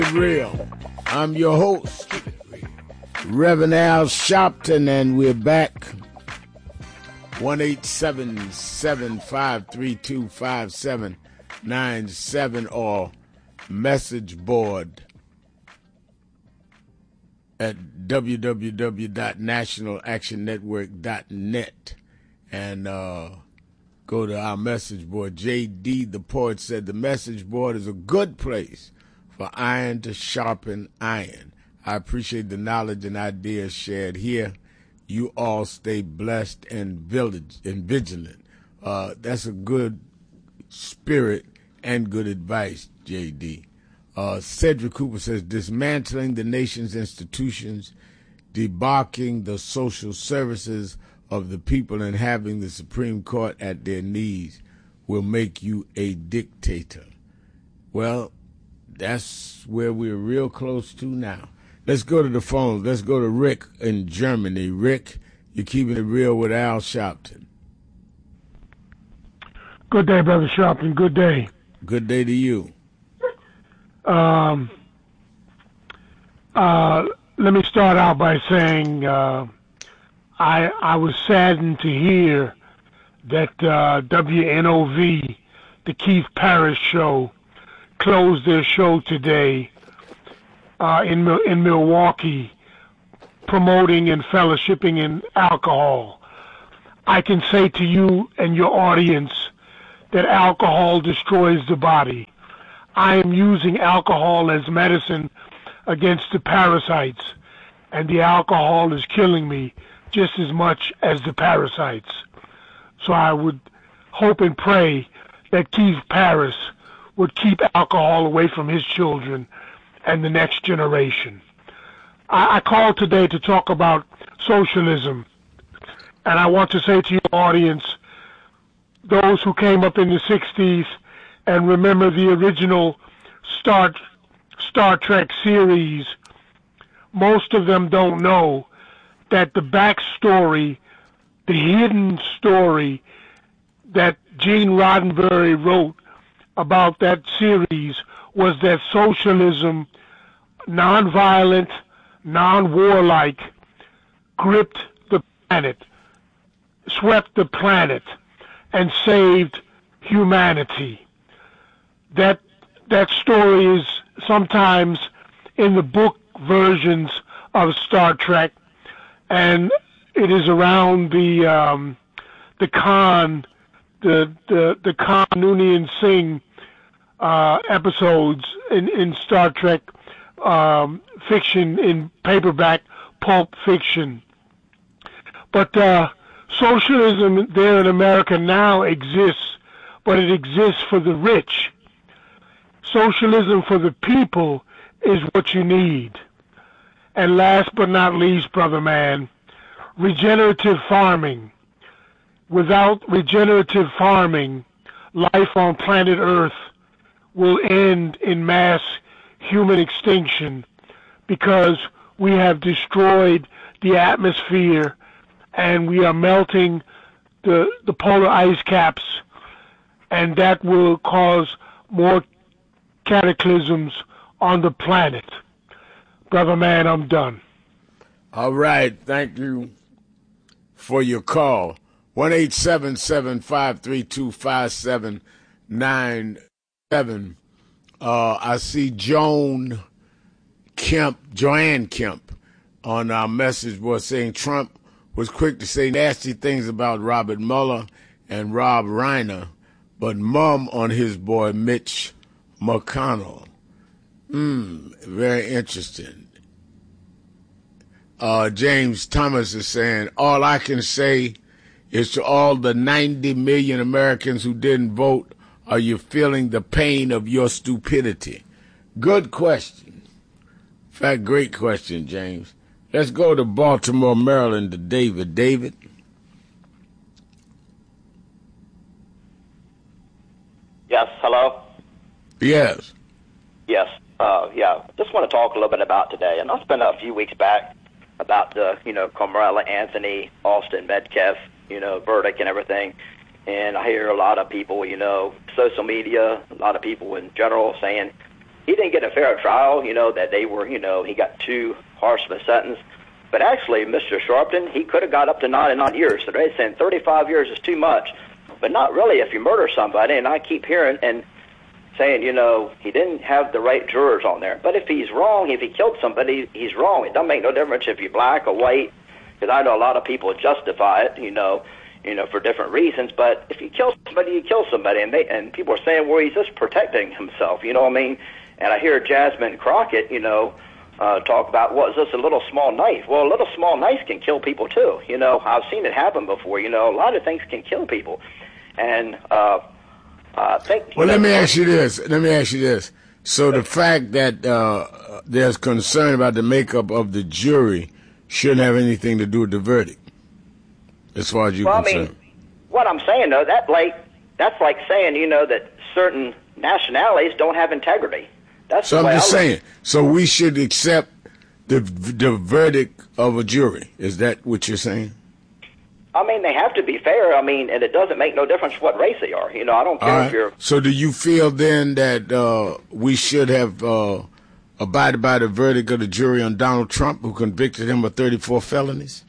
Real. I'm your host, Reverend Al Sharpton, and we're back. 1-877-532-5797 or message board at www.nationalactionnetwork.net and go to our message board. J.D. the poet said the message board is a good place for iron to sharpen iron. I appreciate the knowledge and ideas shared here. You all stay blessed and vigilant. That's a good spirit and good advice, J.D. Cedric Cooper says, dismantling the nation's institutions, debarking the social services of the people, and having the Supreme Court at their knees will make you a dictator. Well, that's where we're real close to now. Let's go to the phone. Let's go to Rick in Germany. Rick, you're keeping it real with Al Sharpton. Good day, Brother Sharpton. Good day. Good day to you. Let me start out by saying I was saddened to hear that WNOV, the Keith Parrish show, closed their show today in Milwaukee, promoting and fellowshipping in alcohol. I can say to you and your audience that alcohol destroys the body. I am using alcohol as medicine against the parasites, and the alcohol is killing me just as much as the parasites. So I would hope and pray that Keith Parrish would keep alcohol away from his children and the next generation. I called today to talk about socialism, and I want to say to your audience, those who came up in the 60s and remember the original Star Trek series, most of them don't know that the backstory, the hidden story that Gene Roddenberry wrote about that series was that socialism, nonviolent, non-warlike, gripped the planet, swept the planet, and saved humanity. That story is sometimes in the book versions of Star Trek, and it is around the Khan Noonien Singh episodes in Star Trek fiction, in paperback pulp fiction. But socialism there in America now exists, but it exists for the rich. Socialism for the people is what you need. And last but not least, brother man, regenerative farming. Without regenerative farming, life on planet Earth will end in mass human extinction because we have destroyed the atmosphere and we are melting the polar ice caps, and that will cause more cataclysms on the planet. Brother man, I'm done. All right. Thank you for your call. 1-877-532-5797. I see Joanne Kemp on our message board saying Trump was quick to say nasty things about Robert Mueller and Rob Reiner, but mum on his boy Mitch McConnell. Very interesting. James Thomas is saying, all I can say is to all the 90 million Americans who didn't vote, are you feeling the pain of your stupidity? Good question. In fact, great question, James. Let's go to Baltimore, Maryland, to David. David? Yes, hello? Yes. Yes, just want to talk a little bit about today. And I spent a few weeks back about the, Carmella Anthony, Austin Metcalf, verdict and everything. And I hear a lot of people, social media, a lot of people in general saying, he didn't get a fair trial, that they were, he got too harsh of a sentence. But actually, Mr. Sharpton, he could have got up to 99 years. So they're saying 35 years is too much. But not really if you murder somebody. And I keep hearing and saying, he didn't have the right jurors on there. But if he's wrong, if he killed somebody, he's wrong. It doesn't make no difference if you're black or white, because I know a lot of people justify it, for different reasons. But if you kill somebody, you kill somebody. And people are saying, well, he's just protecting himself, you know what I mean? And I hear Jasmine Crockett, talk about, what is this, a little small knife? Well, a little small knife can kill people too. I've seen it happen before. A lot of things can kill people. And I think... Well, let me ask you this. So the fact that there's concern about the makeup of the jury shouldn't have anything to do with the verdict, as far as you're concerned. I mean, what I'm saying, though, that's like saying, that certain nationalities don't have integrity. So I'm just saying. So we should accept the verdict of a jury. Is that what you're saying? I mean, they have to be fair. I mean, and it doesn't make no difference what race they are. I don't care if you're... So do you feel then that we should have abided by the verdict of the jury on Donald Trump, who convicted him of 34 felonies?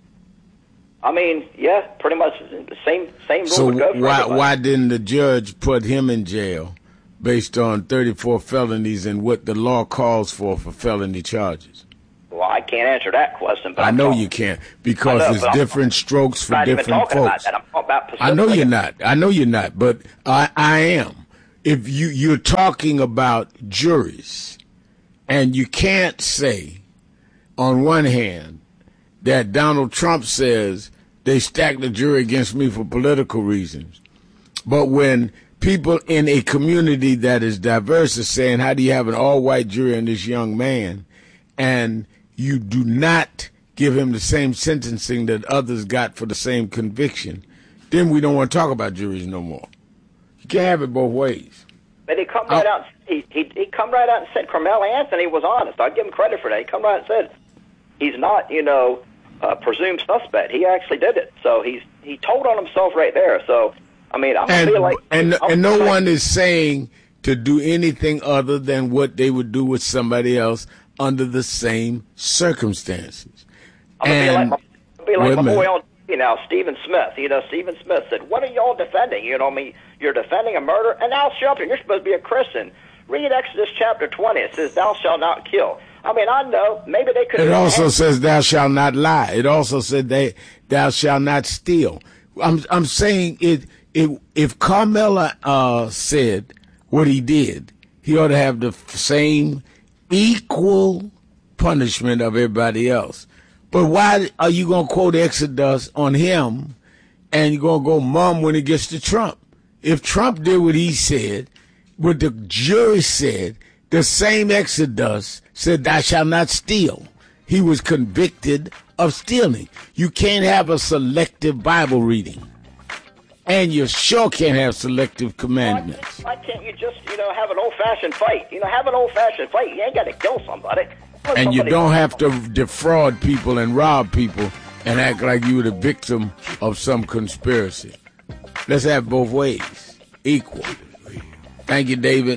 I mean, yeah, pretty much the same rule would go for everybody. Why didn't the judge put him in jail based on 34 felonies and what the law calls for felony charges? Well, I can't answer that question. But I know you can't, because it's different strokes for different folks. I know you're not, but I am. If you're talking about juries, and you can't say, on one hand, that Donald Trump says they stacked the jury against me for political reasons, but when people in a community that is diverse are saying, how do you have an all-white jury on this young man, and you do not give him the same sentencing that others got for the same conviction, then we don't want to talk about juries no more. You can't have it both ways. But he come right out. He come right out and said Carmelo Anthony was honest. I give him credit for that. He come right and said he's not, presumed suspect. He actually did it. So he told on himself right there. So I mean, I feel like no one is saying to do anything other than what they would do with somebody else under the same circumstances. I'm gonna be like my boy on TV Stephen Smith. Stephen Smith said, "What are y'all defending? You're defending a murder, and Al Sharpton, you're supposed to be a Christian. Read Exodus chapter 20. It says, "Thou shalt not kill." I mean, I know maybe they could. It also says, "Thou shalt not lie." It also said, "Thou shalt not steal." I'm saying it. If Carmelo said what he did, he ought to have the same equal punishment of everybody else. But why are you going to quote Exodus on him and you're going to go mum when it gets to Trump? If Trump did what he said, what the jury said, the same Exodus said, "Thou shalt not steal." He was convicted of stealing. You can't have a selective Bible reading. And you sure can't have selective commandments. Why can't you just, have an old-fashioned fight? Have an old-fashioned fight. You ain't got to kill somebody. And you don't have to defraud people and rob people and act like you were the victim of some conspiracy. Let's have both ways. Equal. Thank you, David.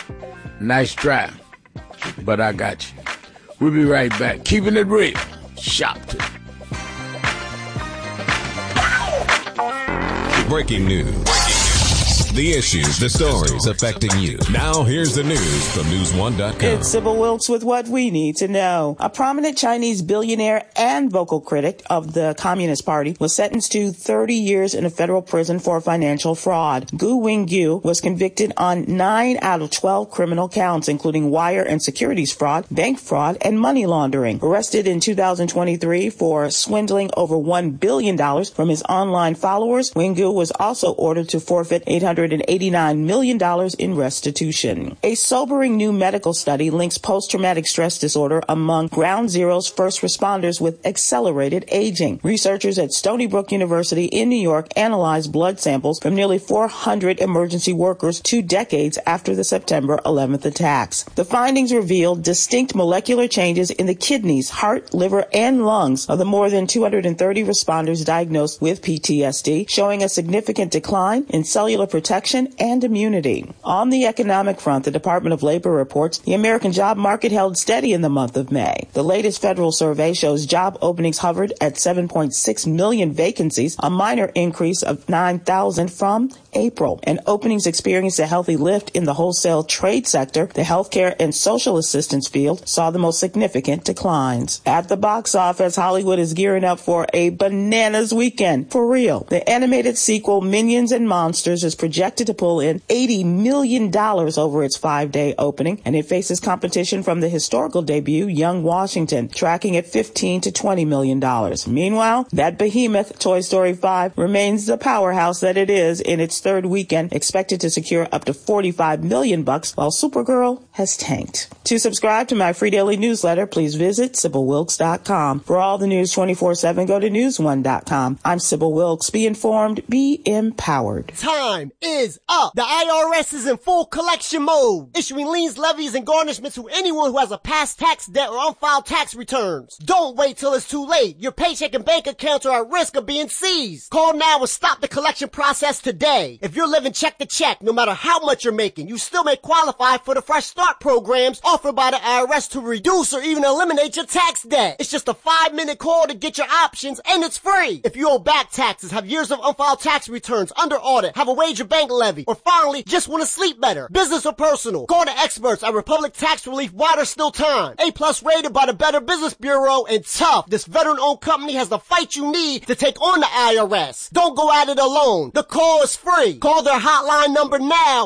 Nice try. But I got you. We'll be right back. Keeping it real. Shopton. Breaking news. The issues, the stories affecting you. Now here's the news from News1.com. It's Sybil Wilkes with what we need to know. A prominent Chinese billionaire and vocal critic of the Communist Party was sentenced to 30 years in a federal prison for financial fraud. Gu Wingyu was convicted on 9 out of 12 criminal counts, including wire and securities fraud, bank fraud, and money laundering. Arrested in 2023 for swindling over $1 billion from his online followers, Wingyu was also ordered to forfeit $889 million in restitution. A sobering new medical study links post-traumatic stress disorder among Ground Zero's first responders with accelerated aging. Researchers at Stony Brook University in New York analyzed blood samples from nearly 400 emergency workers 2 decades after the September 11th attacks. The findings revealed distinct molecular changes in the kidneys, heart, liver, and lungs of the more than 230 responders diagnosed with PTSD, showing a significant decline in cellular protection protection and immunity. On the economic front, the Department of Labor reports the American job market held steady in the month of May. The latest federal survey shows job openings hovered at 7.6 million vacancies, a minor increase of 9,000 from April. And openings experienced a healthy lift in the wholesale trade sector. The healthcare and social assistance field saw the most significant declines. At the box office, Hollywood is gearing up for a bananas weekend. For real. The animated sequel Minions and Monsters is projected to pull in $80 million over its 5-day opening, and it faces competition from the historical debut Young Washington, tracking at $15 to $20 million. Meanwhile, that behemoth, Toy Story 5, remains the powerhouse that it is in its third weekend, expected to secure up to $45 million, while Supergirl has tanked. To subscribe to my free daily newsletter, please visit SybylWilkes.com. For all the news 24/7, go to News1.com. I'm Sybil Wilkes. Be informed, be empowered. Time is up. The IRS is in full collection mode, issuing liens, levies, and garnishments to anyone who has a past tax debt or unfiled tax returns. Don't wait till it's too late. Your paycheck and bank accounts are at risk of being seized. Call now and stop the collection process today. If you're living check to check, no matter how much you're making, you still may qualify for the Fresh Start programs offered by the IRS to reduce or even eliminate your tax debt. It's just a 5-minute call to get your options, and it's free. If you owe back taxes, have years of unfiled tax returns, under audit, have a wage or bank levy, or finally just want to sleep better, business or personal, call the experts at Republic Tax Relief while there's still time. A+ rated by the Better Business Bureau, and tough. This veteran-owned company has the fight you need to take on the IRS. Don't go at it alone. The call is free. Call their hotline number now,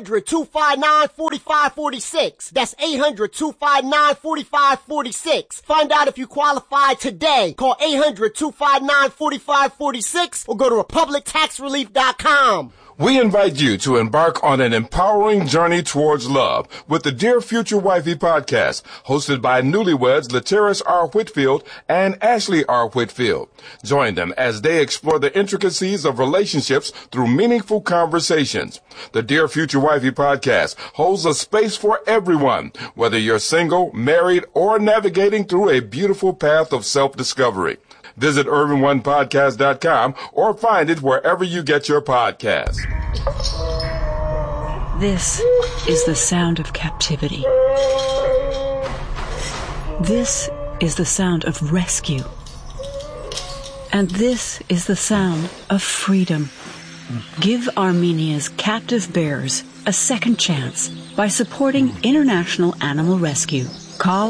800-259-4546. That's 800-259-4546. Find out if you qualify today. Call 800-259-4546 or go to RepublicTaxRelief.com. We invite you to embark on an empowering journey towards love with the Dear Future Wifey podcast, hosted by newlyweds Latiris R. Whitfield and Ashley R. Whitfield. Join them as they explore the intricacies of relationships through meaningful conversations. The Dear Future Wifey podcast holds a space for everyone, whether you're single, married, or navigating through a beautiful path of self-discovery. Visit UrbanOnePodcast.com or find it wherever you get your podcasts. This is the sound of captivity. This is the sound of rescue. And this is the sound of freedom. Give Armenia's captive bears a second chance by supporting International Animal Rescue. Call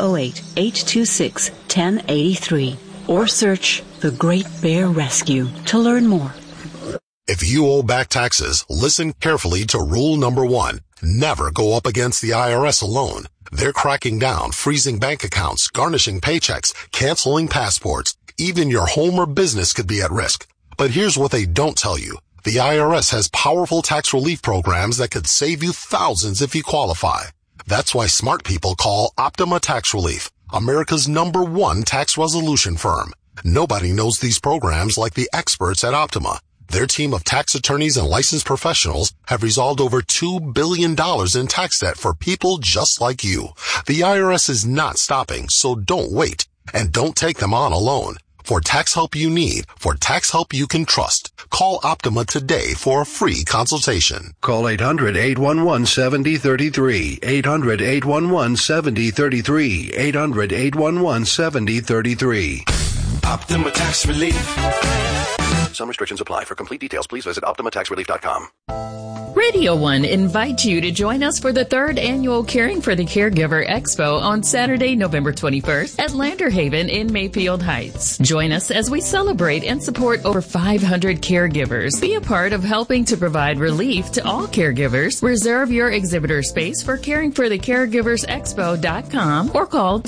508-826-1083 or search The Great Bear Rescue to learn more. If you owe back taxes, listen carefully to rule number 1. Never go up against the IRS alone. They're cracking down, freezing bank accounts, garnishing paychecks, canceling passports. Even your home or business could be at risk. But here's what they don't tell you. The IRS has powerful tax relief programs that could save you thousands if you qualify. That's why smart people call Optima Tax Relief, America's #1 tax resolution firm. Nobody knows these programs like the experts at Optima. Their team of tax attorneys and licensed professionals have resolved over $2 billion in tax debt for people just like you. The IRS is not stopping, so don't wait. And don't take them on alone. For tax help you need, for tax help you can trust, call Optima today for a free consultation. Call 800-811-7033, 800-811-7033, 800-811-7033. Optima Tax Relief. Some restrictions apply. For complete details, please visit OptimaTaxRelief.com. Radio One invites you to join us for the 3rd annual Caring for the Caregiver Expo on Saturday, November 21st at Lander Haven in Mayfield Heights. Join us as we celebrate and support over 500 caregivers. Be a part of helping to provide relief to all caregivers. Reserve your exhibitor space for caringforthecaregiversexpo.com or call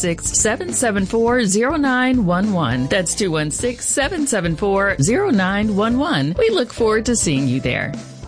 216-774-0911. That's 216-774-0911. We look forward to seeing you there.